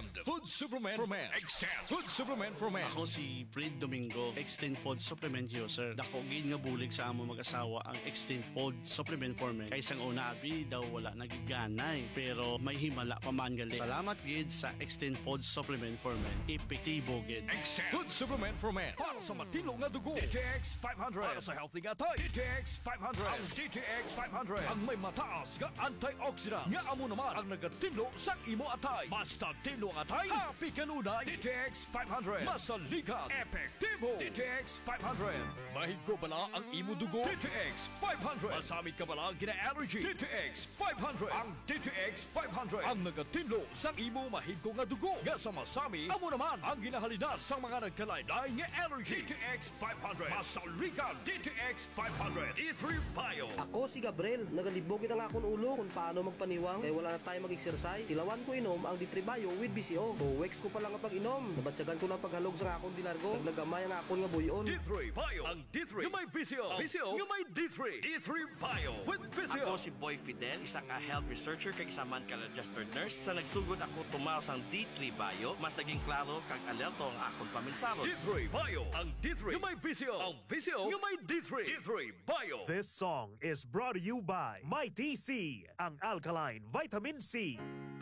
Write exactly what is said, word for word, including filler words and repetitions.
Extend Food Supplement for Men. Extend Food Supplement for Men. Ako si Fred Domingo, Extend Food Supplement user. Dako gid nga bulig sa amo mag-asawa ang Extend Food Supplement for Men. Kay sang una abi daw wala nagiganay, pero may himala pa man gali. Salamat gid sa Extend Food Supplement for Men. Epektibo gid. Extend Food Supplement for Men. Para sa matino nga dugo, D T X five hundred. Para sa healthy nga tay, D T X five hundred. Ang D T X five hundred ang may mataas nga antioxidant nga amo naman ang nagatinlo sa imo atay. Basta tinlo ang atay, happy kanunay. D T X five hundred. Masaligan, epektibo. D T X five hundred. Mahigko bala ang imo dugo. D T X five hundred. Masamit ka bala gina-allergy. D T X five hundred. Ang D T X five hundred ang nagatinlo sa imo mahigko nga dugo. Nga sa masami, amo naman ang ginahalina sa mga nagkalaylay nga allergy. D T X five hundred. Masaligan, D T X five hundred. D three Bio. Ako si Gabriel, nagalibogin ang akong ulo kung paano magpaniwang kaya wala na tayo mag-exercise. Tilawan ko inom ang D three Bio with B C O. So, weeks ko pa lang ang pag-inom. Nabatsagan ko ng paghalog sa akong dilargo. Naglagamay ang akong nga buyon. D three Bio. Ang D three yung may V C O. V C O yung may D three. D three Bio with V C O. Ako si Boy Fidel, isang ka health researcher kag isa man ka registered nurse. Sa nagsugod ako tumaw sang D three Bio, mas naging klaro kag alerto ang akong paminsarot. D three Bio. Ang D three yung may V C O. Ang V C O yung may D three. D three Bio. This song is brought to you by My T C, ang alkaline vitamin C.